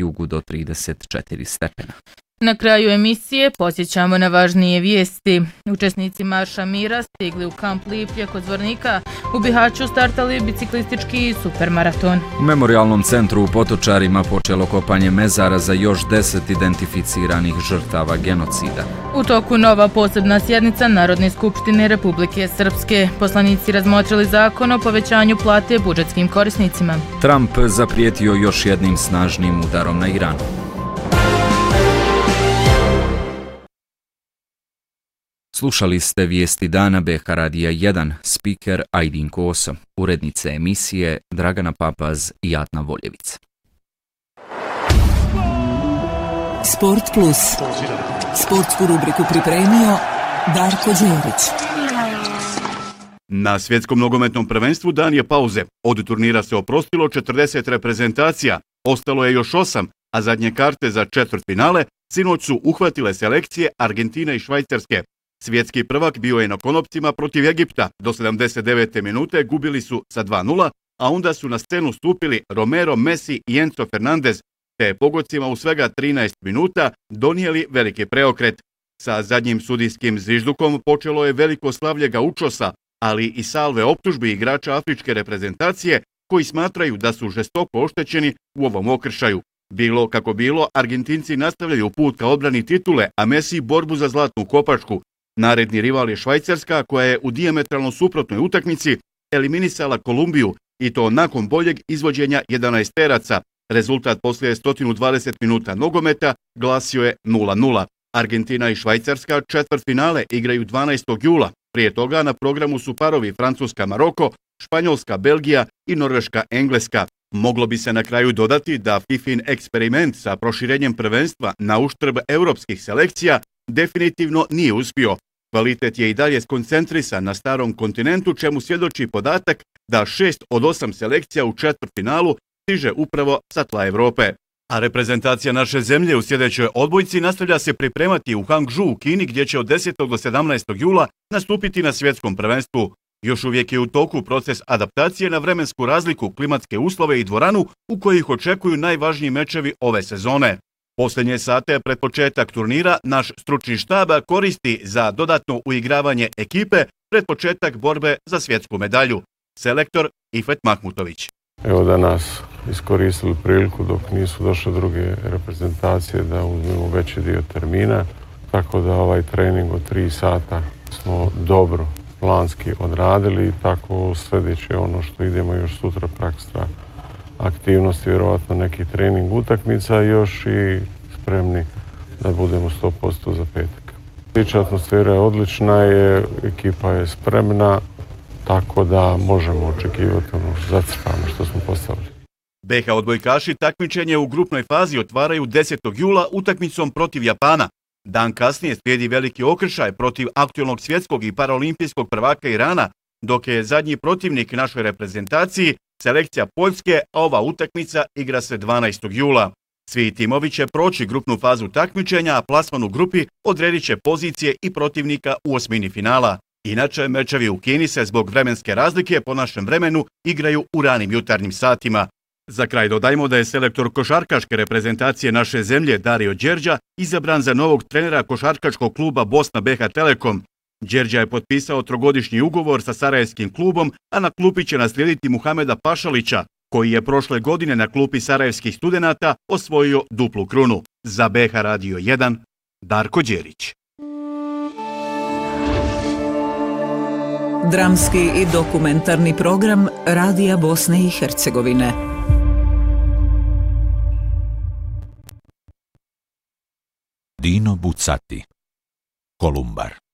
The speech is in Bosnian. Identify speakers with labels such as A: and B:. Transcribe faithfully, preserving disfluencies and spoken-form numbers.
A: jugu do trideset četiri stepena.
B: Na kraju emisije podsjećamo na važnije vijesti. Učesnici Marša mira stigli u kamp Liplje kod Zvornika. U Bihaću startali biciklistički supermaraton.
A: U Memorijalnom centru u Potočarima počelo kopanje mezara za još deset identificiranih žrtava genocida.
B: U toku nova posebna sjednica Narodne skupštine Republike Srpske. Poslanici razmotrili zakon o povećanju plate budžetskim korisnicima.
A: Trump zaprijetio još jednim snažnim udarom na Iran. Slušali ste vijesti dana B H Radija jedan, spiker Ajdin Koso, urednice emisije Dragana Papaz i Jatna Voljevica.
C: Sport Plus. Sportsku rubriku pripremio Darko Đerić.
D: Na svjetskom nogometnom prvenstvu dan je pauze. Od turnira se oprostilo četrdeset reprezentacija, ostalo je još osam, a zadnje karte za četvrtfinale sinoć su uhvatile selekcije Argentine i Švajcarske. Svjetski prvak bio je na konopcima protiv Egipta. Do sedamdeset devete minute gubili su sa dva nula, a onda su na scenu stupili Romero, Messi i Enzo Fernandez, te pogodcima u svega trinaest minuta donijeli veliki preokret. Sa zadnjim sudijskim zviždukom počelo je veliko slavlje gaučosa, ali i salve optužbi igrača afričke reprezentacije koji smatraju da su žestoko oštećeni u ovom okršaju. Bilo kako bilo, Argentinci nastavljaju put ka odbrani titule, a Messi borbu za zlatnu kopačku. Naredni rival je Švajcarska, koja je u dijametralno suprotnoj utakmici eliminisala Kolumbiju, i to nakon boljeg izvođenja jedanaesteraca. Rezultat poslije sto dvadeset minuta nogometa glasio je nula nula. Argentina i Švajcarska četvrtfinale igraju dvanaestog jula. Prije toga na programu su parovi Francuska-Maroko, Španjolska-Belgija i Norveška-Engleska. Moglo bi se na kraju dodati da FIFIn eksperiment sa proširenjem prvenstva na uštrb europskih selekcija definitivno nije uspio. Kvalitet je i dalje skoncentrisan na starom kontinentu, čemu svjedoči podatak da šest od osam selekcija u četvrtfinalu stiže upravo sa tla Evrope. A reprezentacija naše zemlje u sljedećoj odbojci nastavlja se pripremati u Hangzhou u Kini, gdje će od desetog do sedamnaestog jula nastupiti na svjetskom prvenstvu. Još uvijek je u toku proces adaptacije na vremensku razliku, klimatske uslove i dvoranu u kojih očekuju najvažniji mečevi ove sezone. Posljednje sate pred početak turnira naš stručni štab koristi za dodatno uigravanje ekipe pred početak borbe za svjetsku medalju. Selektor Ifet Mahmutović.
E: Evo danas iskoristili priliku dok nisu došle druge reprezentacije da uzmemo veći dio termina, tako da ovaj trening od tri sata smo dobro planski odradili i tako sljedeće ono što idemo još sutra praksa aktivnosti, vjerovatno neki trening utakmica još i spremni da budemo sto posto za petak. Tiče atmosfera je odlična, je, ekipa je spremna, tako da možemo očekivati ono što zacrtamo što smo postavili.
D: B H odbojkaši takmičenje u grupnoj fazi otvaraju desetog jula utakmicom protiv Japana. Dan kasnije slijedi veliki okršaj protiv aktualnog svjetskog i paraolimpijskog prvaka Irana, dok je zadnji protivnik našoj reprezentaciji selekcija Poljske, a ova utakmica igra se dvanaestog jula. Svi timovi će proći grupnu fazu takmičenja, a plasman u grupi odredit će pozicije i protivnika u osmini finala. Inače, mečevi u Kini se zbog vremenske razlike po našem vremenu igraju u ranim jutarnjim satima. Za kraj dodajmo da je selektor košarkaške reprezentacije naše zemlje Dario Đerđa izabran za novog trenera košarkaškog kluba Bosna B H Telekom. Đerđa je potpisao trogodišnji ugovor sa sarajevskim klubom, a na klupi će naslijediti Muhameda Pašalića, koji je prošle godine na klupi sarajevskih studenata osvojio duplu krunu. Za B H Radio jedan, Darko Đerić.
C: Dramski i dokumentarni program Radija Bosne i Hercegovine.
F: Dino Bucati, Kolumbar.